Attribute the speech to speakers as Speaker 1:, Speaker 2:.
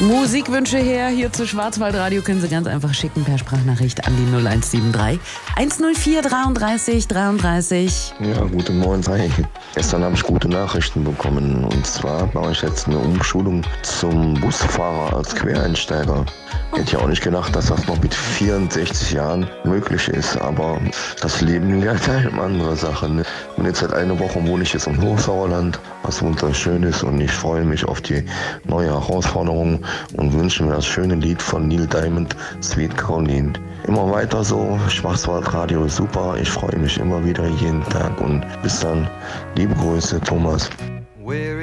Speaker 1: Musikwünsche her, hier zu Schwarzwaldradio können Sie ganz einfach schicken per Sprachnachricht an die 0173 104 33 33.
Speaker 2: Ja, guten Morgen. Hi. Gestern habe ich gute Nachrichten bekommen. Und zwar mache ich jetzt eine Umschulung zum Busfahrer als Quereinsteiger. Hätte ja auch nicht gedacht, dass das noch mit 64 Jahren möglich ist. Aber das Leben lehrt einem andere Sachen. Ne? Und jetzt seit einer Woche wohne ich jetzt im Hochsauerland, was wunderschön ist. Und ich freue mich auf die neue Herausforderung und wünsche mir das schöne Lied von Neil Diamond, Sweet Caroline. Immer weiter so, Schwarzwaldradio ist super. Ich freue mich immer wieder jeden Tag und bis dann. Liebe Grüße, Thomas.